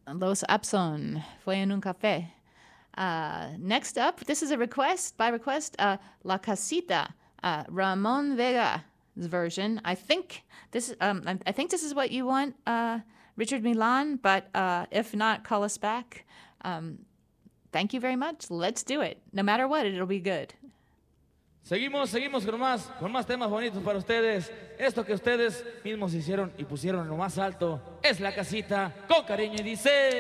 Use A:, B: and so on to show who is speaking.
A: Los Abson, Fue en un café. Next up, this is a request, by request, La Casita, Ramon Vega's version. I think this is what you want, Richard Milan, but if not, call us back. Thank you very much. Let's do it. No matter what, it'll be good.
B: Seguimos con más temas bonitos para ustedes. Esto que ustedes mismos hicieron y pusieron en lo más alto es La Casita, con cariño, y dice...